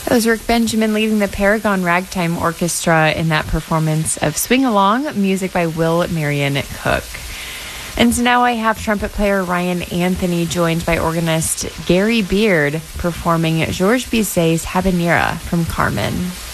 That was Rick Benjamin leading the Paragon Ragtime Orchestra in that performance of Swing Along, music by Will Marion Cook. And so now I have trumpet player Ryan Anthony joined by organist Gary Beard performing Georges Bizet's Habanera from Carmen.